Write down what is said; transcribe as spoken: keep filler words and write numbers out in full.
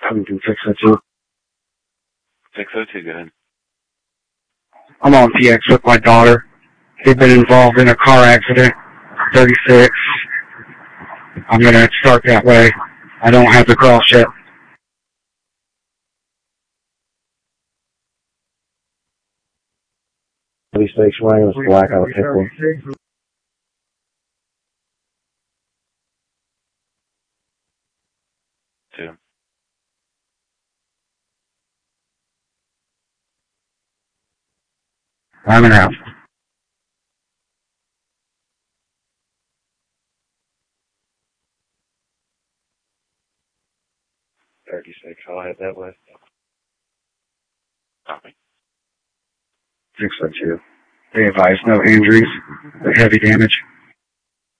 Coming from six oh two. six oh two, go ahead. I'm on P X with my daughter. They've been involved in a car accident. thirty-six. I'm gonna start that way. I don't have the cross yet. thirty-six, wearing was black, I would pick one. Two. I'm an out. thirty-six, I'll head that way. Copy. six oh two. They advise no injuries, but heavy damage.